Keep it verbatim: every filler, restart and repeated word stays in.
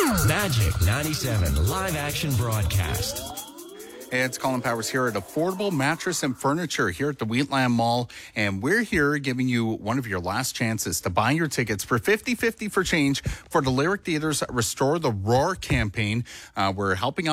Magic ninety-seven live action broadcast. Hey, it's Colin Powers here at Affordable Mattress and Furniture here at the Wheatland Mall. And we're here giving you one of your last chances to buy your tickets for fifty fifty for change for the Lyric Theatre's Restore the Roar campaign. Uh, we're helping out